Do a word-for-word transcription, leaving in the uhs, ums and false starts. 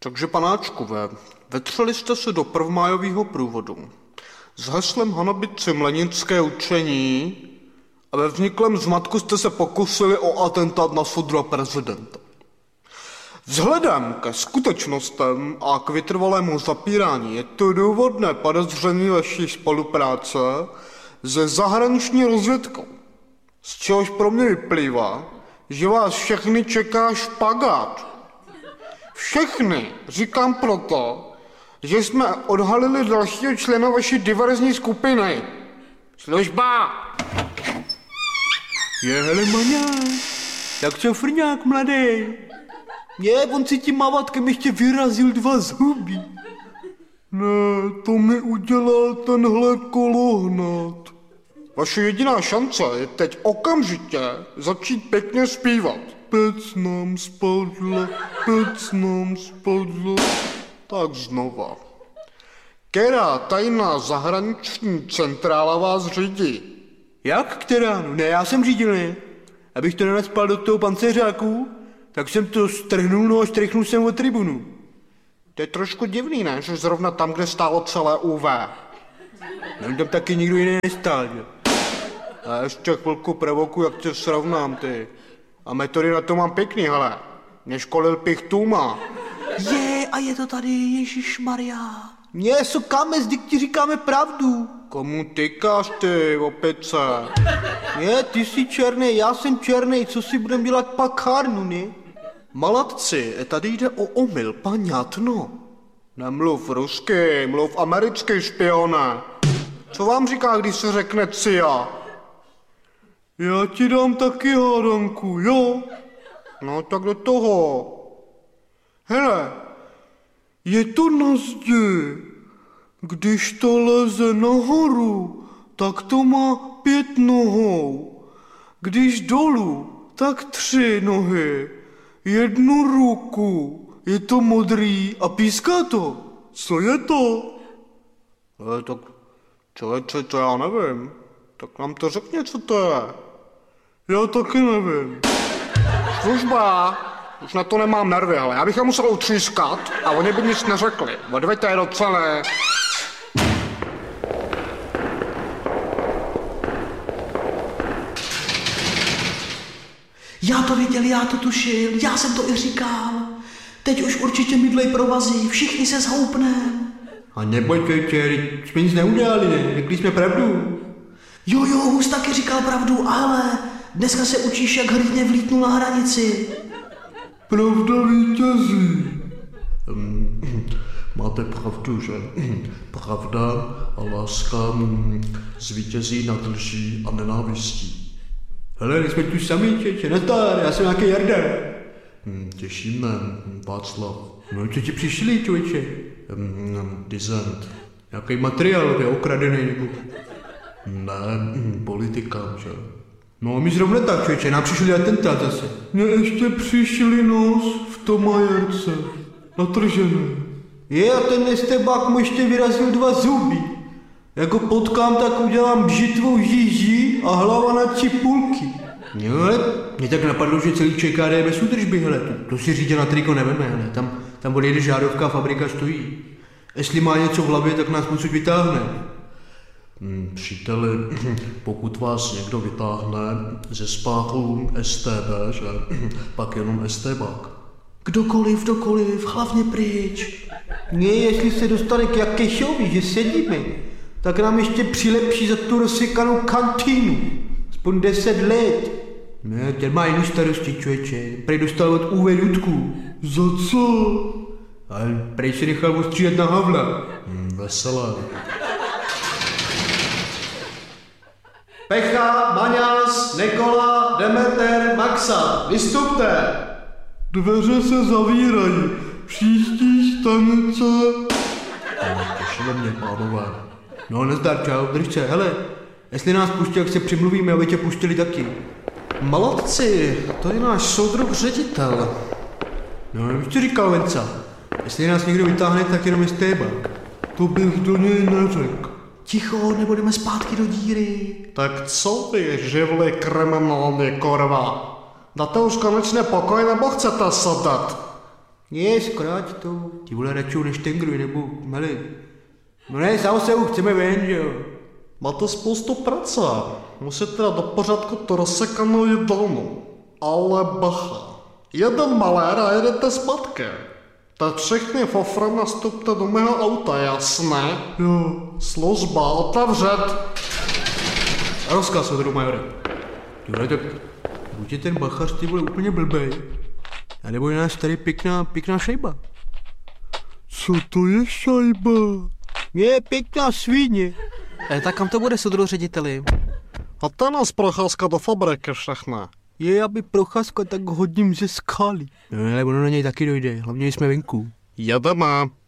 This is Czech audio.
Takže panáčkové, vetřeli jste se do prvmájového průvodu s heslem hanobit si mlenické učení a ve vzniklém zmatku jste se pokusili o atentát na soudruha prezidenta. Vzhledem ke skutečnostem a k vytrvalému zapírání je to důvodné podezření vaší spolupráce se zahraniční rozvědkou, z čehož pro mě vyplývá, že vás všechny čeká špagát. Všechny říkám proto, že jsme odhalili dalšího člena vaší diverzní skupiny. Služba! Je, hele, Maňa, tak co frňák, mladý? Je, on si tím mávatkem ještě vyrazil dva zuby. Ne, to mi udělal tenhle kolohnat. Vaše jediná šance je teď okamžitě začít pěkně zpívat. Pec nám spadla, pec nám spadla. Tak znova. Která tajná zahraniční centrála vás řídí? Jak která? No ne, já jsem řídil, ne? Abych to nenacpal do toho pancéřáku, tak jsem to strhnul, no a štrichnul jsem od tribunu. To je trošku divný, ne? Že zrovna tam, kde stálo celé U V. No tam taky nikdo jiný nestál, jo? A ještě chvilku provoku, jak tě srovnám, ty. A metody na to mám pěkný, hele. Mě školil Pichtůma. Je, a je to tady, Ježišmarja. Mě, sokáme, zdyk ti říkáme pravdu. Komu tykáš, ty, opice? Je, ty jsi černý, já jsem černý, co si budem dělat pak hárnu, ne? Malatci, tady jde o omyl, paňatno. Nemluv rusky, mluv americký, špione. Co vám říká, když se řekne cia? Já ti dám taky hádanku, jo? No tak do toho. Hele, je to na zdi. Když to leze nahoru, tak to má pět nohou. Když dolů, tak tři nohy. Jednu ruku. Je to modrý a píská to. Co je to? Ale tak, člověče, to já nevím. Tak nám to řekni, co to je. Já taky nevím. Služba. Už na to nemám nervy, ale já bych je musel utřískat a oni by nic neřekli. Odveďte je do celé. Já to věděl, já to tušil, já jsem to i říkal. Teď už určitě mydlej provazy, všichni se zhoupnem. A nebojte, jsme nic neudělali, ne? Řekli jsme pravdu. Jo, jo, Hus taky říkal pravdu, ale dneska se učíš, jak hrdně vlítnul na hranici. Pravda vítězí. Um, máte pravdu, že? Pravda a láska zvítězí nad lží a nenávistí. Hele, jsme tu sami, čeče, nezdár, já jsem nějaký Jarda. Hmm, těšíme, Václav. No, co ti přišli, člověče? Um, dizent. Nějaký materiál, je okradený, nebo? Ne, politika, že? No, my zrovna tak, člověče, nám přišli atentát zase. Mně ještě přišli nos v tom majerce, natržený. Je, a ten estebák mu ještě vyrazil dva zuby. Jak ho potkám, tak udělám bžitvou žíží a hlava na čipulky. Jo, ale mě tak napadlo, že celý ČKD je bez údržby, hele, to, to si řídě na triko neveme, hele, tam, tam odjede žárovka a fabrika stojí. Jestli má něco v hlavě, tak nás odsud vytáhne. Hmm, příteli, pokud vás někdo vytáhne ze spáchu S T B, že, pak jenom estébák. Kdokoliv, kdokoliv, hlavně pryč. Ne, jestli se dostane k Jakešovi, že sedíme, tak nám ještě přilepší za tu rozsekanou kantýnu. Aspoň deset let. Ne, ten má jinou starosti, člověče. Prej dostal od U V Dudku. Za co? Ale prej se nechal ostřílet na Havla. Hmm, veselé. Pecha, Maňas, Nikola, Demeter, Maxa. Vystupte! Dveře se zavírají. Příští stanice. No, těšilo mě, pánové. No, nezdar, čau, drž se, hele. Jestli nás pustí, jak se přimluvíme, aby tě pustili taky. Malatci, to je náš soudruh ředitel. No, už ti říkal Venca. Jestli nás někdo vytáhne, tak jenom je stébák. To bych do něj neřekl. Ticho, nebo jdeme zpátky do díry. Tak co vy, živli kriminální korva? Dáte už konečně pokoj, nebo chcete sedat? Je, skráť to. Ty vole radši než tengruj, nebo, hele. No ne, sám se už chceme ven, že jo. Máte spoustu práce. Musíte dát do pořádku to rozsekanou jídelnu. Ale bacha. Jeden malér a jedete zpátky. Tak všichni fofrem nastupte do mého auta, jasné? Jo. Služba, otevřet. Rozkaz od majore. Ty vole, tak buď je ten bachař, ty vole, úplně blbej. A nebo je nás tady pěkná, pěkná šejba. Co to je šajba? Je pěkná svíně. E, tak kam to bude, soudru řediteli? A to je nás procházka do fabriky všechna. Je, aby procházka, tak hodím ze skály. No ale ono na něj taky dojde, hlavně jsme venku. Jedeme.